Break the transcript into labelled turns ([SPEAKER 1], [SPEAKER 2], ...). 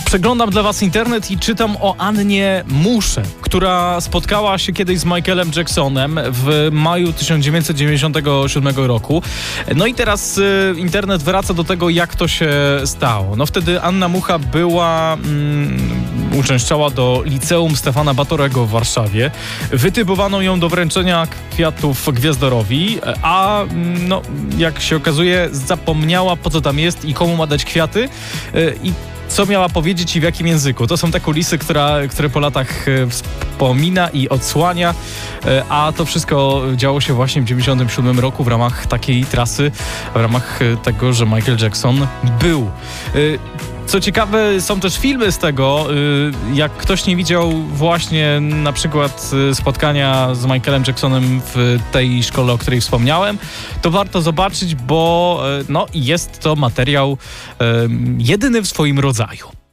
[SPEAKER 1] Przeglądam dla was internet i czytam o Annie Musze, która spotkała się kiedyś z Michaelem Jacksonem w maju 1997 roku. No i teraz internet wraca do tego, jak to się stało. No wtedy Anna Mucha uczęszczała do liceum Stefana Batorego w Warszawie. Wytypowano ją do wręczenia kwiatów Gwiazdorowi, a no, jak się okazuje, zapomniała, po co tam jest i komu ma dać kwiaty i co miała powiedzieć i w jakim języku. To są te kulisy, które po latach wspomina i odsłania, a to wszystko działo się właśnie w 1997 roku w ramach takiej trasy, w ramach tego, że Michael Jackson był. Co ciekawe, są też filmy z tego. Jak ktoś nie widział właśnie na przykład spotkania z Michaelem Jacksonem w tej szkole, o której wspomniałem, to warto zobaczyć, bo no, jest to materiał jedyny w swoim rodzaju.